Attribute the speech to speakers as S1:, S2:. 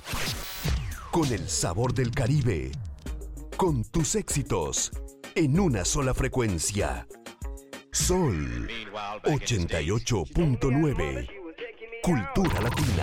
S1: Con el sabor del Caribe. Con tus éxitos. En una sola frecuencia. Sol 88.9. Cultura Latina.